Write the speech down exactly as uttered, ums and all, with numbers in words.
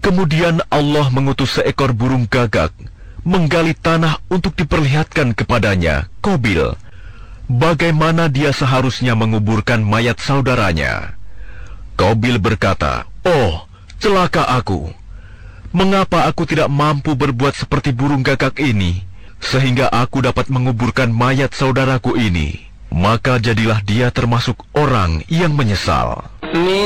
Kemudian Allah mengutus seekor burung gagak menggali tanah untuk diperlihatkan kepadanya, Qabil, bagaimana dia seharusnya menguburkan mayat saudaranya. Qabil berkata, "Oh, celaka aku. Mengapa aku tidak mampu berbuat seperti burung gagak ini, sehingga aku dapat menguburkan mayat saudaraku ini?" Maka jadilah dia termasuk orang yang menyesal.